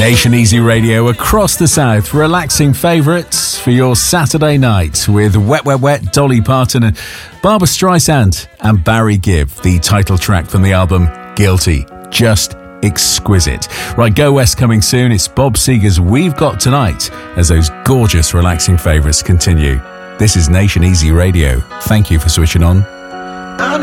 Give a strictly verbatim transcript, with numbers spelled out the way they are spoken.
Nation Easy Radio across the south, relaxing favourites for your Saturday night with Wet Wet Wet, Dolly Parton and Barbra Streisand and Barry Gibb, the title track from the album Guilty. Just exquisite. Right, Go West coming soon. It's Bob Seger's We've Got Tonight as those gorgeous relaxing favourites continue. This is Nation Easy Radio. Thank you for switching on.